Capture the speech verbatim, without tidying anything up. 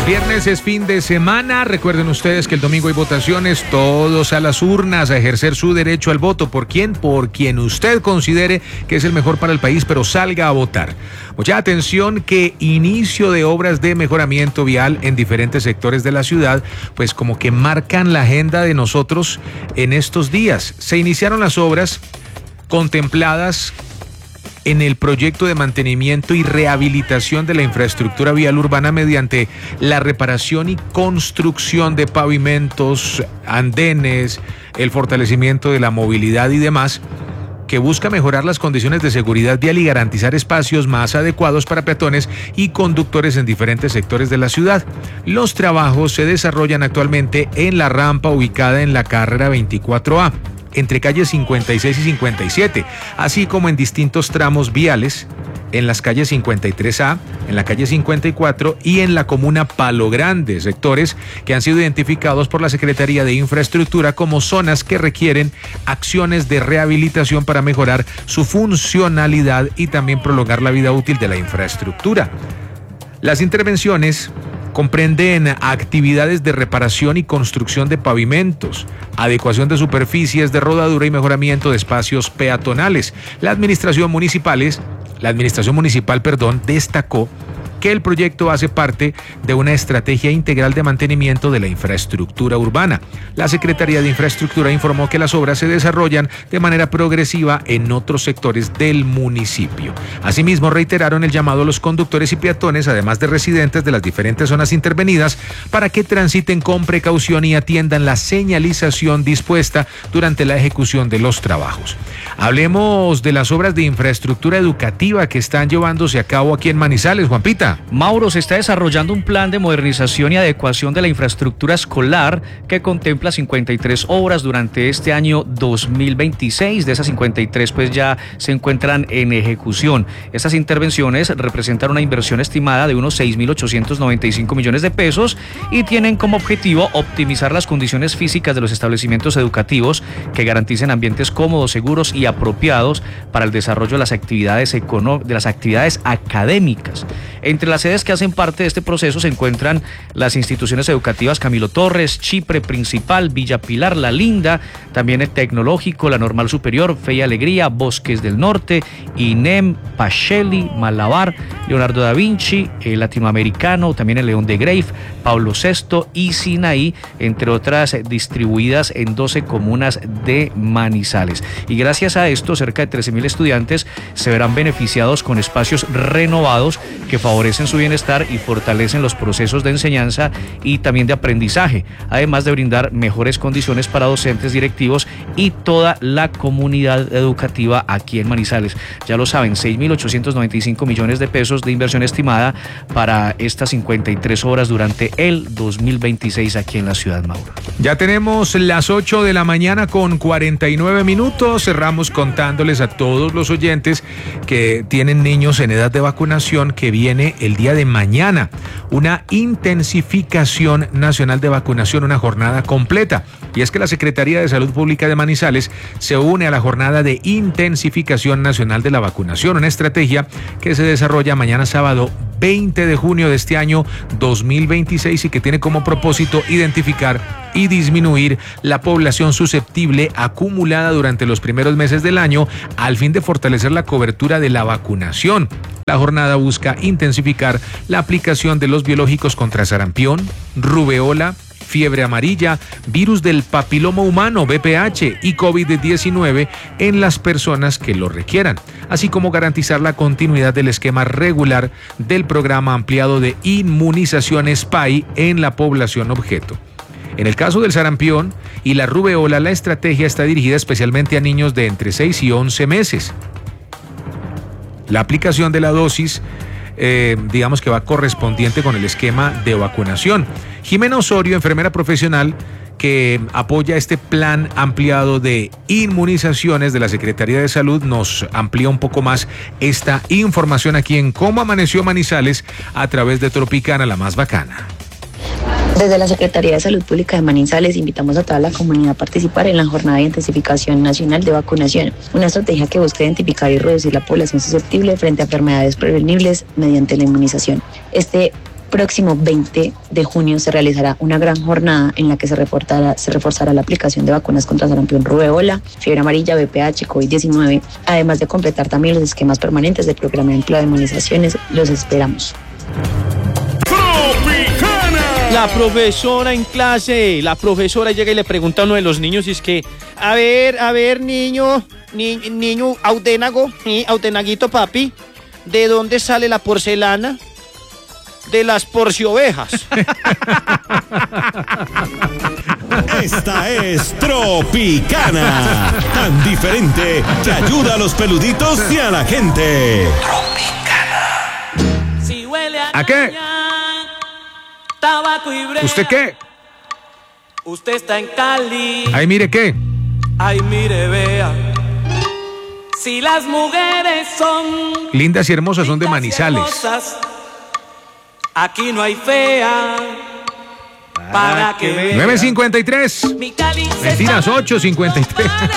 Viernes es fin de semana. Recuerden ustedes que el domingo hay votaciones. Todos a las urnas a ejercer su derecho al voto. ¿Por quién? Por quien usted considere que es el mejor para el país, pero salga a votar. Mucha atención, que inicio de obras de mejoramiento vial en diferentes sectores de la ciudad, pues como que marcan la agenda de nosotros en estos días. Se iniciaron las obras contempladas en el proyecto de mantenimiento y rehabilitación de la infraestructura vial urbana mediante la reparación y construcción de pavimentos, andenes, el fortalecimiento de la movilidad y demás, que busca mejorar las condiciones de seguridad vial y garantizar espacios más adecuados para peatones y conductores en diferentes sectores de la ciudad. Los trabajos se desarrollan actualmente en la rampa ubicada en la carrera veinticuatro A, entre calles cincuenta y seis y cincuenta y siete, así como en distintos tramos viales en las calles cincuenta y tres A, en la calle cincuenta y cuatro y en la comuna Palo Grande, sectores que han sido identificados por la Secretaría de Infraestructura como zonas que requieren acciones de rehabilitación para mejorar su funcionalidad y también prolongar la vida útil de la infraestructura. Las intervenciones comprenden actividades de reparación y construcción de pavimentos, adecuación de superficies de rodadura y mejoramiento de espacios peatonales. La administración municipales, la administración municipal, perdón, destacó que el proyecto hace parte de una estrategia integral de mantenimiento de la infraestructura urbana. La Secretaría de Infraestructura informó que las obras se desarrollan de manera progresiva en otros sectores del municipio. Asimismo, reiteraron el llamado a los conductores y peatones, además de residentes de las diferentes zonas intervenidas, para que transiten con precaución y atiendan la señalización dispuesta durante la ejecución de los trabajos. Hablemos de las obras de infraestructura educativa que están llevándose a cabo aquí en Manizales, Juanpita. Mauro, se está desarrollando un plan de modernización y adecuación de la infraestructura escolar que contempla cincuenta y tres obras durante este año dos mil veintiséis. De esas cincuenta y tres, pues ya se encuentran en ejecución. Estas intervenciones representan una inversión estimada de unos seis mil ochocientos noventa y cinco millones de pesos y tienen como objetivo optimizar las condiciones físicas de los establecimientos educativos que garanticen ambientes cómodos, seguros y apropiados para el desarrollo de las actividades econó- de las actividades académicas. Entre las sedes que hacen parte de este proceso se encuentran las instituciones educativas Camilo Torres, Chipre Principal, Villa Pilar, La Linda, también el Tecnológico, la Normal Superior, Fe y Alegría, Bosques del Norte, INEM, Pacelli, Malabar, Leonardo da Vinci, el Latinoamericano, también el León de Grave, Pablo sexto y Sinaí, entre otras distribuidas en doce comunas de Manizales. Y gracias a esto, cerca de trece mil estudiantes se verán beneficiados con espacios renovados que favorecen su bienestar y fortalecen los procesos de enseñanza y también de aprendizaje, además de brindar mejores condiciones para docentes, directivos y toda la comunidad educativa aquí en Manizales. Ya lo saben, seis mil ochocientos noventa y cinco millones de pesos de inversión estimada para estas cincuenta y tres obras durante el dos mil veintiséis aquí en la ciudad, Mauro. Ya tenemos las ocho de la mañana con cuarenta y nueve minutos. Cerramos contándoles a todos los oyentes que tienen niños en edad de vacunación que viene el día de mañana una intensificación nacional de vacunación, una jornada completa. Y es que la Secretaría de Salud Pública de Manizales se une a la jornada de intensificación nacional de la vacunación, una estrategia que se desarrolla mañana sábado veinte de junio de este año dos mil veintiséis y que tiene como propósito identificar y disminuir la población susceptible acumulada durante los primeros meses del año al fin de fortalecer la cobertura de la vacunación. La jornada busca intensificar la aplicación de los biológicos contra sarampión, rubeola, fiebre amarilla, virus del papiloma humano, V P H y COVID diecinueve en las personas que lo requieran, así como garantizar la continuidad del esquema regular del programa ampliado de inmunización S P A I en la población objeto. En el caso del sarampión y la rubeola, la estrategia está dirigida especialmente a niños de entre seis y once meses. La aplicación de la dosis Eh, digamos que va correspondiente con el esquema de vacunación. Jimena Osorio, enfermera profesional que apoya este plan ampliado de inmunizaciones de la Secretaría de Salud, nos amplía un poco más esta información aquí en Cómo Amaneció Manizales a través de Tropicana, la más bacana. Desde la Secretaría de Salud Pública de Manizales invitamos a toda la comunidad a participar en la jornada de intensificación nacional de vacunación, una estrategia que busca identificar y reducir la población susceptible frente a enfermedades prevenibles mediante la inmunización. Este próximo veinte de junio se realizará una gran jornada en la que se, reportará, se reforzará la aplicación de vacunas contra sarampión, rubéola, fiebre amarilla, V I H, COVID diecinueve, además de completar también los esquemas permanentes del programa de empleo de inmunizaciones. Los esperamos. La profesora en clase, la profesora llega y le pregunta a uno de los niños y es que, a ver, a ver, niño, ni, niño auténago, ni autenaguito papi, ¿de dónde sale la porcelana? De las porciovejas. Esta es Tropicana, tan diferente que ayuda a los peluditos y a la gente. Tropicana. Si huele a, ¿A qué? Tabaco y brea. ¿Usted qué? Usted está en Cali. Ahí mire qué. Ay, mire, vea. Si las mujeres son lindas y hermosas, son de Manizales. Hermosas, aquí no hay fea. Para que vea. nueve cincuenta y tres. Mi Cali se Mentiras, sabe ocho cincuenta y tres. los mares.